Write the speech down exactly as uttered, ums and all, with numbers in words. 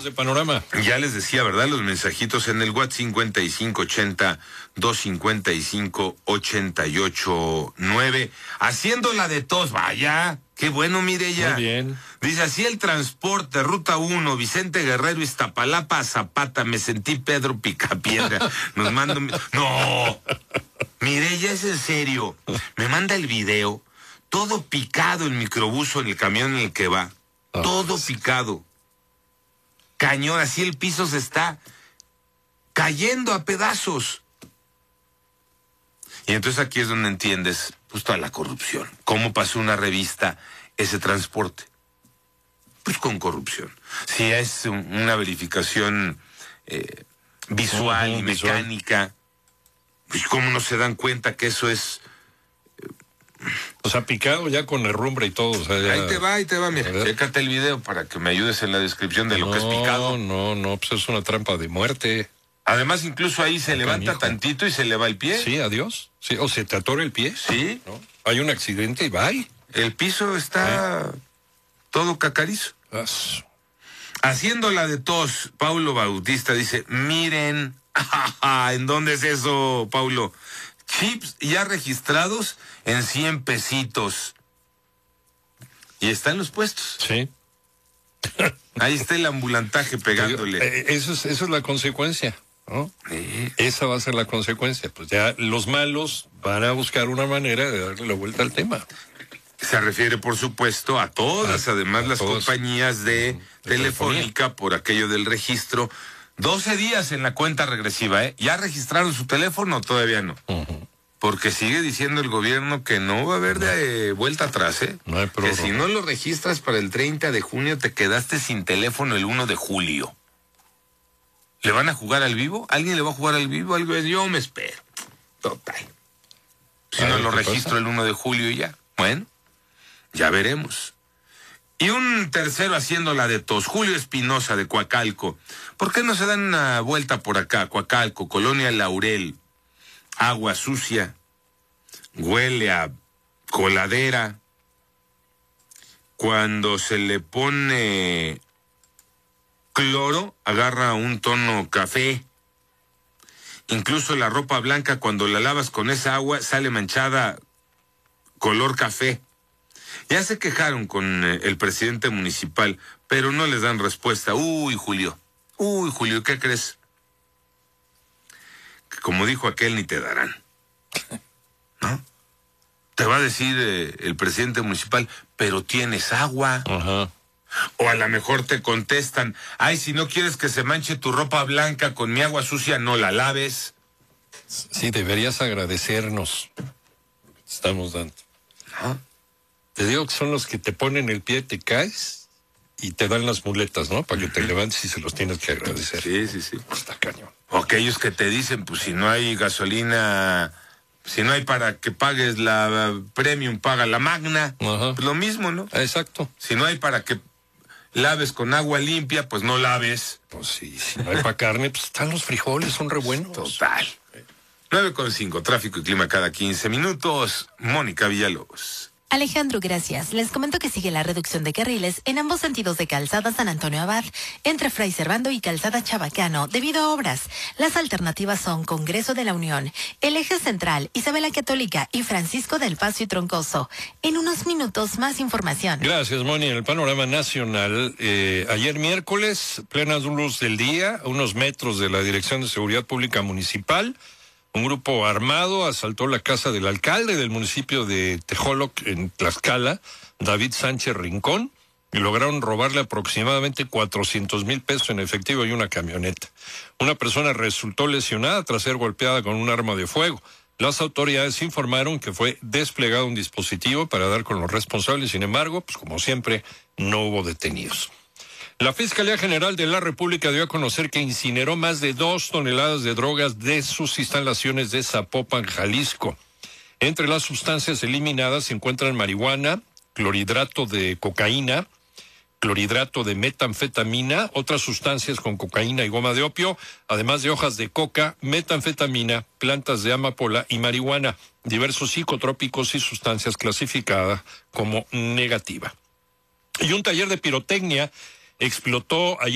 de Panorama. Ya les decía, ¿verdad? Los mensajitos en el WhatsApp cincuenta y cinco ochenta, doscientos cincuenta y cinco, ochenta y ocho nueve. Haciéndola de tos, vaya. Qué bueno, Mireya. Muy bien. Dice, así el transporte, Ruta uno, Vicente Guerrero, Iztapalapa, Zapata, me sentí Pedro Picapiedra. Nos manda... No, Mireya, es en serio. Me manda el video, todo picado el microbuso en el camión en el que va. Oh. Todo picado. Cañón, así el piso se está cayendo a pedazos. Y entonces aquí es donde entiendes pues toda la corrupción. ¿Cómo pasó una revista ese transporte? Pues con corrupción. Si es un, una verificación eh, visual uh-huh, y mecánica, visual. Pues cómo no se dan cuenta que eso es... Eh, o sea, picado ya con herrumbre y todo. O sea, ya... Ahí te va, ahí te va, mira, chécate el video para que me ayudes en la descripción de lo no, que es picado. No, no, pues es una trampa de muerte. Además, incluso ahí se Acá levanta tantito y se le va el pie. Sí, adiós. Sí, o se te atora el pie. Sí. ¿No? Hay un accidente y bye. El piso está ¿Eh? todo cacarizo. As... Haciéndola de tos, Paulo Bautista dice, miren, ¿en dónde es eso, Paulo? Chips ya registrados en cien pesitos. Y están los puestos. Sí. Ahí está el ambulantaje pegándole. Eh, eso es, eso es la consecuencia, ¿no? Sí. Esa va a ser la consecuencia. Pues ya los malos van a buscar una manera de darle la vuelta al tema. Se refiere, por supuesto, a todas, a, además a las todas. compañías de, uh, de telefónica por aquello del registro. doce días en la cuenta regresiva, ¿eh? ¿Ya registraron su teléfono o todavía no? Uh-huh. Porque sigue diciendo el gobierno que no va a haber de vuelta atrás, ¿eh? No hay problema. Que si no lo registras para el treinta de junio, te quedaste sin teléfono el uno de julio. ¿Le van a jugar al vivo? ¿Alguien le va a jugar al vivo? Algo es, yo me espero. Total. Si no lo registro pasa? el uno de julio y ya. Bueno, ya veremos. Y un tercero haciéndola de tos, Julio Espinosa de Coacalco. ¿Por qué no se dan una vuelta por acá? Coacalco, Colonia Laurel. Agua sucia, huele a coladera. Cuando se le pone cloro, agarra un tono café. Incluso la ropa blanca, cuando la lavas con esa agua, sale manchada color café. Ya se quejaron con el presidente municipal, pero no les dan respuesta. Uy, Julio, uy, Julio, ¿qué crees? Como dijo aquel, ni te darán, ¿no? Te va a decir eh, el presidente municipal, pero tienes agua. Ajá. O a lo mejor te contestan, ay, si no quieres que se manche tu ropa blanca con mi agua sucia, no la laves. Sí, deberías agradecernos lo que te estamos dando. ¿No? Te digo que son los que te ponen el pie, te caes y te dan las muletas, ¿no? Para que te levantes y se los tienes que agradecer. Sí, sí, sí. Está cañón. O aquellos que te dicen, pues si no hay gasolina, si no hay para que pagues la premium, paga la magna. Ajá. Pues lo mismo, ¿no? Exacto. Si no hay para que laves con agua limpia, pues no laves. Pues sí, si no hay para carne, pues están los frijoles, son re buenos. Total. nueve con cinco, tráfico y clima cada quince minutos. Mónica Villalobos. Alejandro, gracias. Les comento que sigue la reducción de carriles en ambos sentidos de Calzada San Antonio Abad, entre Fray Servando y Calzada Chabacano, debido a obras. Las alternativas son Congreso de la Unión, el Eje Central, Isabel la Católica y Francisco del Paso y Troncoso. En unos minutos, más información. Gracias, Moni. En el panorama nacional, eh, ayer miércoles, plena luz del día, a unos metros de la Dirección de Seguridad Pública Municipal, un grupo armado asaltó la casa del alcalde del municipio de Tejoloc, en Tlaxcala, David Sánchez Rincón, y lograron robarle aproximadamente cuatrocientos mil pesos en efectivo y una camioneta. Una persona resultó lesionada tras ser golpeada con un arma de fuego. Las autoridades informaron que fue desplegado un dispositivo para dar con los responsables, sin embargo, pues como siempre, no hubo detenidos. La Fiscalía General de la República dio a conocer que incineró más de dos toneladas de drogas de sus instalaciones de Zapopan, Jalisco. Entre las sustancias eliminadas se encuentran marihuana, clorhidrato de cocaína, clorhidrato de metanfetamina, otras sustancias con cocaína y goma de opio, además de hojas de coca, metanfetamina, plantas de amapola y marihuana, diversos psicotrópicos y sustancias clasificadas como negativa. Y un taller de pirotecnia explotó ayer